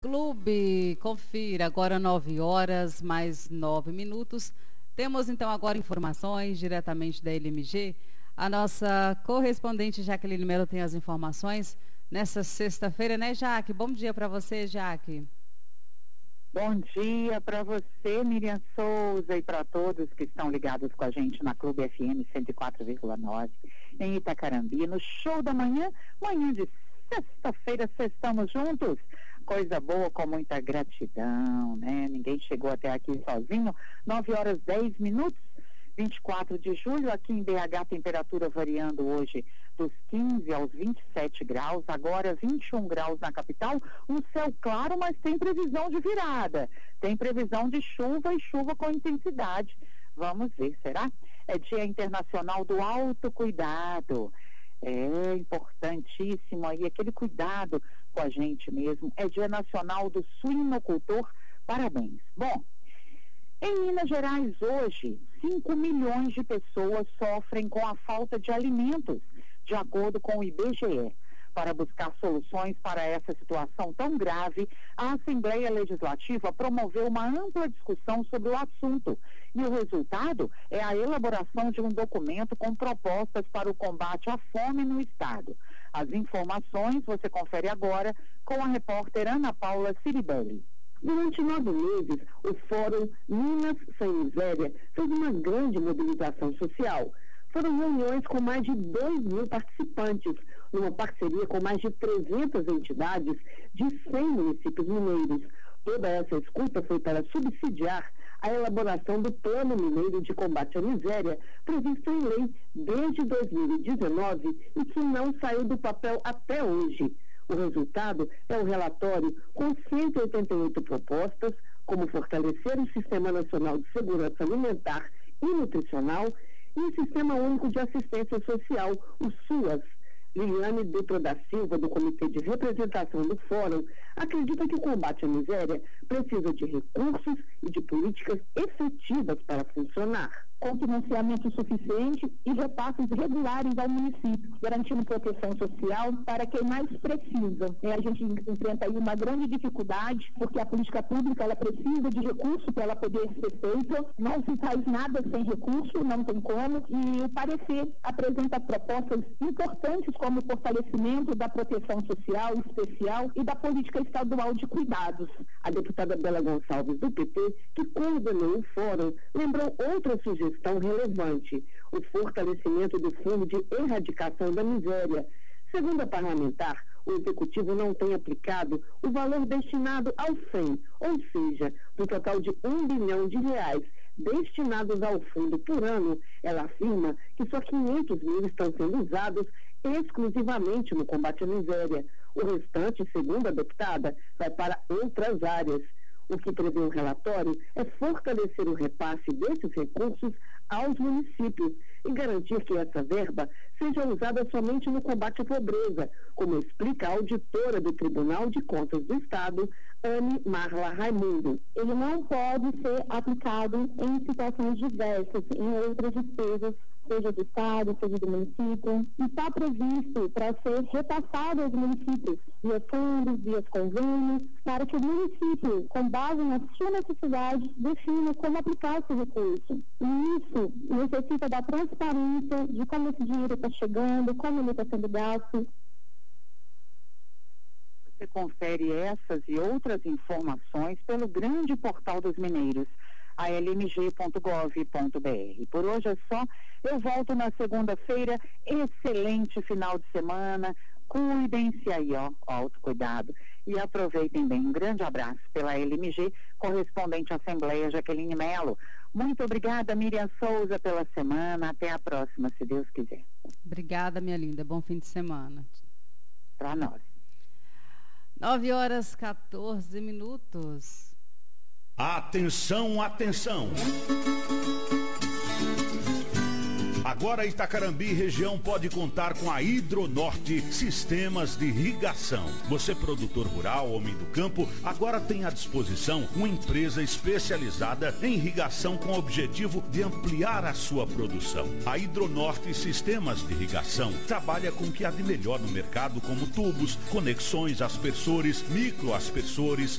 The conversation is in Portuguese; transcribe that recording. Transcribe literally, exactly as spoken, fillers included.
Clube. Confira, agora nove horas, mais nove minutos. Temos então agora informações diretamente da L M G. A nossa correspondente Jaqueline Melo tem as informações nessa sexta-feira, né, Jaque? Bom dia para você, Jaque. Bom dia para você, Miriam Souza, e para todos que estão ligados com a gente na Clube F M cento e quatro vírgula nove em Itacarambi, no show da manhã, manhã de sexta-feira, estamos juntos. Coisa boa, com muita gratidão, né? Ninguém chegou até aqui sozinho. nove horas dez minutos, vinte e quatro de julho, aqui em B H, temperatura variando hoje dos quinze aos vinte e sete graus, agora vinte e um graus na capital, um céu claro, mas tem previsão de virada, tem previsão de chuva e chuva com intensidade. Vamos ver, será? É Dia Internacional do Autocuidado. É importantíssimo aí aquele cuidado com a gente mesmo. É Dia Nacional do Suinocultor. Parabéns. Bom, em Minas Gerais hoje, cinco milhões de pessoas sofrem com a falta de alimentos, de acordo com o I B G E. Para buscar soluções para essa situação tão grave, a Assembleia Legislativa promoveu uma ampla discussão sobre o assunto. E o resultado é a elaboração de um documento com propostas para o combate à fome no Estado. As informações você confere agora com a repórter Ana Paula Ciribelli. Durante nove meses, o Fórum Minas Sem Miséria fez uma grande mobilização social. Foram reuniões com mais de dois mil participantes, numa parceria com mais de trezentas entidades de cem municípios mineiros. Toda essa escuta foi para subsidiar a elaboração do Plano Mineiro de Combate à Miséria, previsto em lei desde dois mil e dezenove e que não saiu do papel até hoje. O resultado é um relatório com cento e oitenta e oito propostas, como fortalecer o Sistema Nacional de Segurança Alimentar e Nutricional e o Sistema Único de Assistência Social, o SUAS. Liliane Dutra da Silva, do Comitê de Representação do Fórum, acredita que o combate à miséria precisa de recursos e de políticas efetivas para funcionar. Com financiamento suficiente e repasses regulares ao município, garantindo proteção social para quem mais precisa. É, a gente enfrenta aí uma grande dificuldade, porque a política pública ela precisa de recurso para ela poder ser feita. Não se faz nada sem recurso, não tem como. E o parecer apresenta propostas importantes como o fortalecimento da proteção social especial e da política estadual de cuidados. A deputada Bela Gonçalves, do P T, que coordenou o fórum, lembrou outra sugestão relevante: o fortalecimento do Fundo de Erradicação da Miséria. Segundo a parlamentar, o Executivo não tem aplicado o valor destinado ao F E M, ou seja, do total de um bilhão de reais destinados ao fundo por ano. Ela afirma que só quinhentos mil estão sendo usados exclusivamente no combate à miséria. O restante, segundo a deputada, vai para outras áreas. O que prevê o relatório é fortalecer o repasse desses recursos aos municípios e garantir que essa verba seja usada somente no combate à pobreza, como explica a auditora do Tribunal de Contas do Estado, Anne Marla Raimundo. Ele não pode ser aplicado em situações diversas, em outras despesas, seja do Estado, seja do município, e está previsto para ser repassado aos municípios, via fundos, via convênios, para que o município, com base na sua necessidade, defina como aplicar esse recurso. E isso necessita da transparência de como esse dinheiro está chegando, como ele está sendo gasto. Você confere essas e outras informações pelo grande portal dos mineiros, a l m g ponto gov ponto b r. Por hoje é só. Eu volto na segunda-feira. Excelente final de semana. Cuidem-se aí, ó, autocuidado. E aproveitem bem. Um grande abraço pela L M G, correspondente à Assembleia Jaqueline Melo. Muito obrigada, Miriam Souza, pela semana. Até a próxima, se Deus quiser. Obrigada, minha linda. Bom fim de semana. Para nós. nove horas, quatorze minutos. Atenção, atenção! Agora Itacarambi região pode contar com a Hidronorte Sistemas de Irrigação. Você, produtor rural, homem do campo, agora tem à disposição uma empresa especializada em irrigação com o objetivo de ampliar a sua produção. A Hidronorte Sistemas de Irrigação trabalha com o que há de melhor no mercado, como tubos, conexões, aspersores, microaspersores,